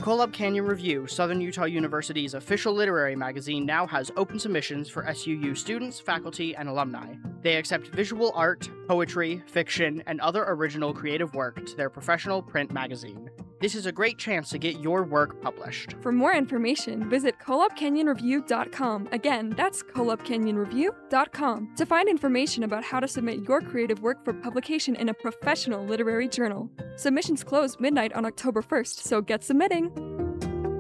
Kolob Canyon Review, Southern Utah University's official literary magazine, now has open submissions for SUU students, faculty, and alumni. They accept visual art, poetry, fiction, and other original creative work to their professional print magazine. This is a great chance to get your work published. For more information, visit kolobcanyonreview.com. Again, that's kolobcanyonreview.com to find information about how to submit your creative work for publication in a professional literary journal. Submissions close midnight on October 1st, so get submitting!